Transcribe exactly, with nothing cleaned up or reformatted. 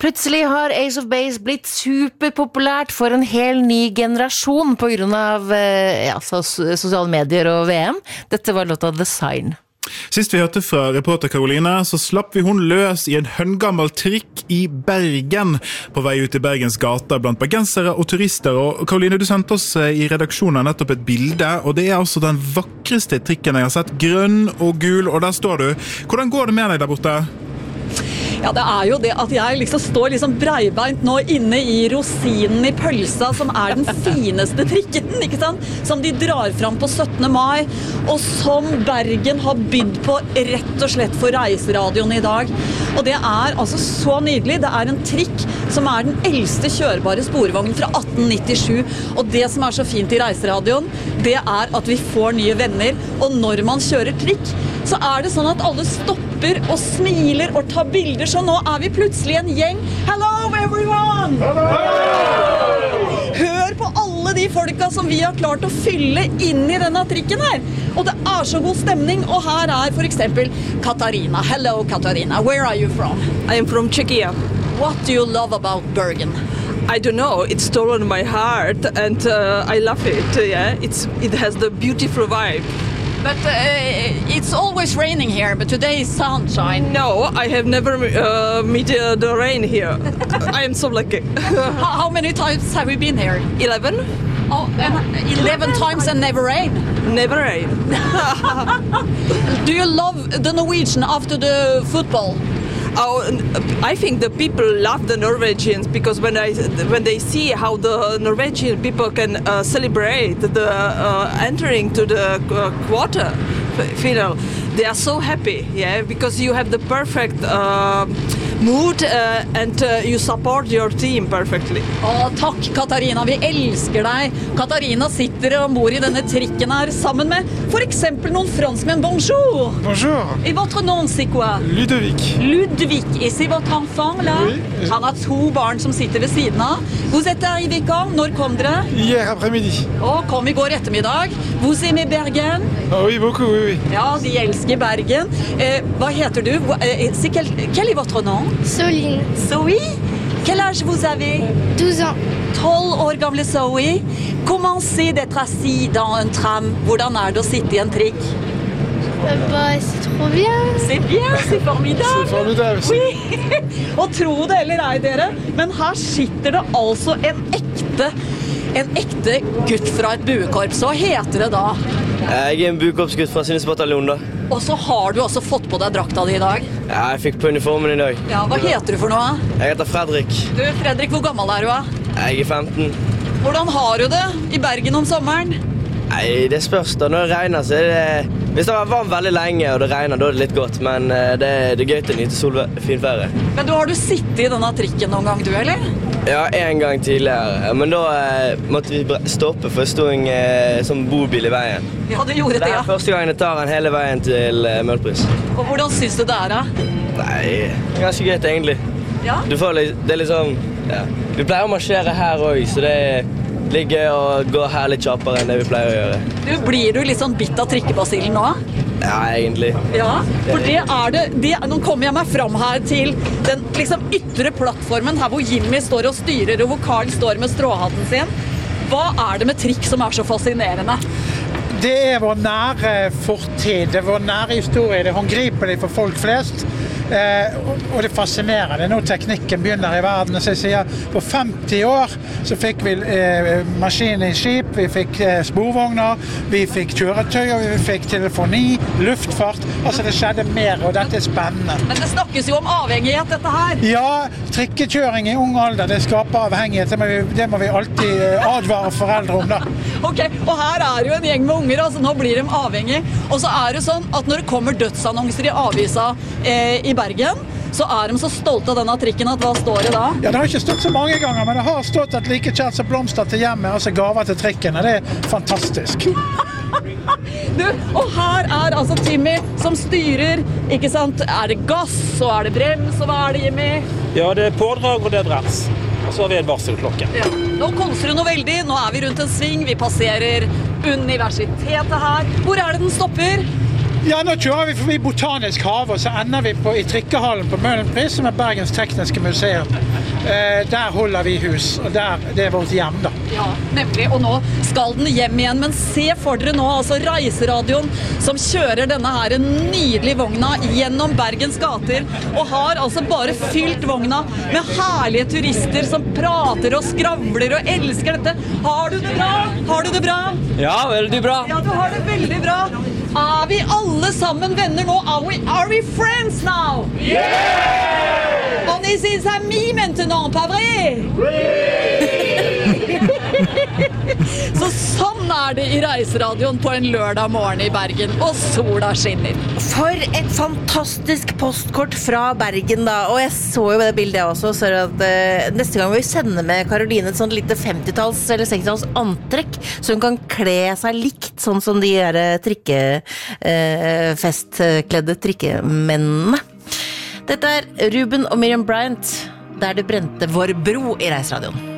Plutselig har Ace of Base blitt superpopulært for en hel ny generasjon på grunn av ja, sosiale medier og V M. Dette var låta The Sign. Sist vi hørte fra reporter Karoline, så slapp vi hun løs i en høngammel trikk i Bergen, på vei ut i Bergens gater blant bergensere og turister. Og Karoline, du sendte oss i redaksjonen nettopp et bilde, og det er altså den vakreste trikken jeg har sett, grønn og gul, og der står du. Hvordan går det med deg der borte? Ja, det er jo det at jeg liksom står liksom breibeint nå inne i rosinen i pølsa, som er den fineste trikken, ikke sant? Som de drar fram på syttende mai, og som Bergen har bydd på rett og slett for reiseradioen i dag. Og det er altså så nydelig. Det er en trikk som er den eldste kjørbare sporvognen fra atten nittisju. Og det som er så fint i reiseradioen, det er at vi får nye venner. Og når man kjører trikk, så er det sånn at alle stopper og smiler og tar bilder, så nå er vi plutselig en gjeng. Hello everyone! Hello! Hør på alle de folka som vi har klart å fylle inn i denne trikken her. Og det er så god stemning, og her er for eksempel Katarina. Hello Katarina, where are you from? I am from Czechia. What do you love about Bergen? I don't know, it's stolen my heart and uh, I love it, yeah. It's, it has the beautiful vibe. But uh, it's always raining here, but today is sunshine. No, I have never uh, met uh, the rain here. I am so lucky. how, how many times have we been here? Eleven. Oh, and eleven times and never rain? Never rain. Do you love the Norwegian after the football? Oh, I think the people love the Norwegians because when I when they see how the Norwegian people can uh, celebrate the uh, entering to the uh, quarter final, they are so happy, yeah, because you have the perfect uh, mood uh, and uh, you support your team perfectly. Å, takk Katarina, vi elsker deg. Katarina sitter og bor i denne trikken her sammen med for eksempel noen franskmenn. Bonjour! Bonjour! Et votre nom, c'est quoi? Ludovic. Ludovic, et c'est votre enfant là? Oui. Han har to barn som sitter ved siden av. Vous êtes arrivé quand? Når kom dere? Hier après-midi. Å, kom i går ettermiddag. Vous aimez Bergen? Oh, oui, beaucoup, oui, oui. Ja, de elsker Bergen. Eh, hva heter du? Eh, quel, quel est votre nom? Soline. Zoe? Quel âge vous avez? douze ans. tolv år gamle Zoe. Comment c'est d'être assis dans un tram? Hvordan er det å sitte i en trikk? Euh, bah, c'est trop bien. C'est bien, c'est formidable. C'est formidable. Oui. Og tro det eller ei dere, men her sitter det altså en ekte, en ekte gutt fra et buekorps. Hva heter det da? Jeg er en buekorpsgutt fra Sinnesbataljonen da. Og så har du også fått på deg drakta di i dag. Ja, jeg fikk på uniformen i dag. Ja, hva heter du for noe? Jeg heter Fredrik. Du, Fredrik, hvor gammel er du da? Jeg er femten. Hvordan har du det i Bergen om sommeren? Nei, det spørs da. Når det regner, så er det... Hvis det har vært varmt veldig lenge og det regner, da er det litt godt. Men det, det er gøy til å nyte solfinfære. Men du, har du sittet i denne trikken noen gang, du, eller? Ja, en gang tidligere. Men da eh, måtte vi stoppe, for det stod en eh, som bobil i veien. Ja, du gjorde det, ja. Det er første gangen jeg tar den hele veien til eh, Møllpris. Og hvordan synes du det er, da? Nei, det er ganske gøy, egentlig. Ja? Du får litt, det er liksom... Ja. Vi pleier å marsjere her også, så det er... litt gøy å gå her litt kjappere enn det vi pleier å gjøre. Du, blir du litt sånn bitt av trikkebasillen nå? Ja, egentlig. Ja, for det er det, det, nå kommer jeg meg fram her til den liksom ytre plattformen, her hvor Jimmy står og styrer, og hvor Carl står med stråhatten sin. Hva er det med trikk som er så fascinerende? Det er vår nære fortid, det er vår nære historie, det er håndgripelig for folk flest. Eh, og det fascinerer, det er nå teknikken begynner i verden. Så jeg sier, på femti år så fikk vi eh, maskin i skip, vi fikk eh, sporvogner, vi fikk kjøretøy, og vi fikk telefoni, luftfart. Altså det skjedde mer, og dette er spennende. Men det snakkes jo om avhengighet, dette her. Ja, trikkekjøring i ung alder, det skaper avhengighet. Det må vi, det må vi alltid eh, advare foreldre om da. Ok, og her er jo en gjeng med unger, altså nå blir de avhengig. Og så er det sånn at når det kommer dødsannonser i avisa eh, i Bergen, så er de så stolte av denne trikken at hva står det da? Ja, det har ikke stått så mange ganger, men det har stått at like kjært som blomster til hjemmet, altså gaver til trikken, og det er fantastisk. Du, og her er altså Timmy som styrer, ikke sant? Er det gass, og er det brems, og hva er det, Jimmy? Ja, det er pådrag, og det er brems. Og så har vi en varselklokke. Ja. Nå konser du noe veldig, nå er vi rundt en sving, vi passerer universitetet her. Hvor er det den stopper? Ja, nå kjører vi forbi Botanisk hage, og så ender vi på, i trikkehallen på Møhlenpris, som er Bergens Tekniske Museum. Eh, der holder vi hus, og der, det er vårt hjem da. Ja, nemlig, og nå skal den hjem igjen, men se for dere nå, altså Reiseradioen som kjører denne her nydelige vogna gjennom Bergens gater, og har altså bare fylt vogna med herlige turister som prater og skravler og elsker dette. Har du det bra? Har du det bra? Ja, veldig bra. Ja, du har det veldig bra. Er vi alle sammen venner nå? Are we, are we friends now? Yeah! On est ses amis maintenant, pas vrai? Så sånn er det i Reiseradioen på en lørdag morgen i Bergen, og sola skinner. For et fantastisk postkort fra Bergen da, og jeg så jo det bildet også, så at uh, neste gang vi sender med Karoline et sånt lite femtitalls eller sekstitalls antrekk, så hun kan kle seg likt, sånn som de her trikkefestkledde uh, trikkemennene. Dette er Ruben og Miriam Bryant, der det brente vår bro i Reiseradioen.